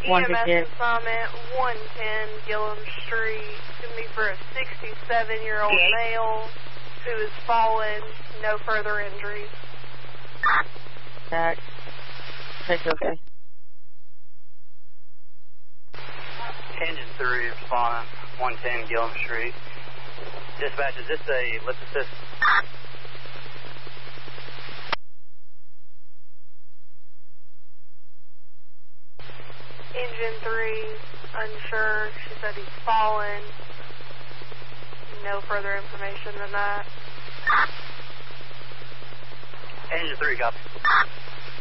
EMS assignment 110 Gillum Street. It's going to be for a 67-year-old male who has fallen. No further injuries. That's okay. Engine 3 responding 110 Gillum Street. Dispatch, is this a lift assist? Engine 3, unsure. She said he's fallen. No further information than that. Engine 3, copy.